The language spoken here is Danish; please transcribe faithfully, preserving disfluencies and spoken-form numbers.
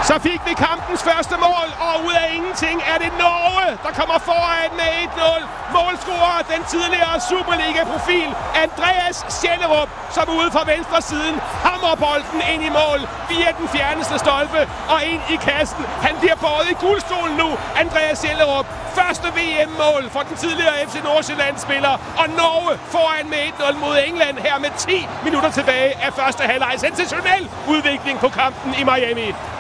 Så fik vi kampens første mål, og ud af ingenting er det Norge, der kommer foran med et nul. Målscorer den tidligere Superliga-profil Andreas Schellerup, som ude fra venstre siden hammer bolden ind i mål via den fjerneste stolpe og ind i kassen. Han bliver båret i guldstolen nu, Andreas Schellerup. Første V M-mål for den tidligere F C Nordsjælland-spiller, og Norge foran med et nul mod England her med ti minutter tilbage af første halvleg. Sensationel udvikling på kampen i Miami.